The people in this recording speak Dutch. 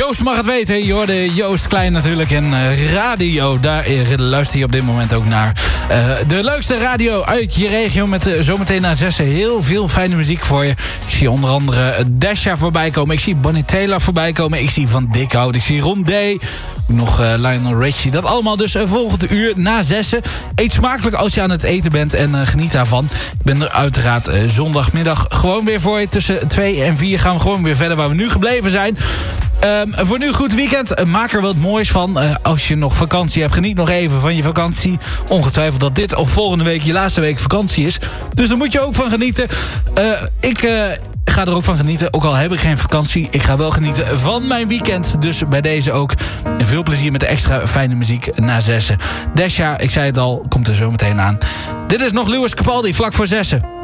Joost mag het weten. Je hoorde Joost Klein natuurlijk en radio. Daar luister je op dit moment ook naar. De leukste radio uit je regio met zometeen na 6 heel veel fijne muziek voor je. Ik zie onder andere Dasha voorbij komen. Ik zie Bonnie Taylor voorbij komen. Ik zie Van Dikhout. Ik zie Rondé. Nog Lionel Richie. Dat allemaal dus volgende uur na 6. Eet smakelijk als je aan het eten bent en geniet daarvan. Ik ben er uiteraard zondagmiddag gewoon weer voor je. Tussen 2 en 4 gaan we gewoon weer verder waar we nu gebleven zijn. Voor nu goed weekend. Maak er wat moois van. Als je nog vakantie hebt, geniet nog even van je vakantie. Ongetwijfeld dat dit of volgende week je laatste week vakantie is. Dus daar moet je ook van genieten. Ik ga er ook van genieten. Ook al heb ik geen vakantie. Ik ga wel genieten van mijn weekend. Dus bij deze ook veel plezier met de extra fijne muziek na 6. Dasha, ik zei het al, komt er zo meteen aan. Dit is nog Lewis Capaldi, vlak voor 6.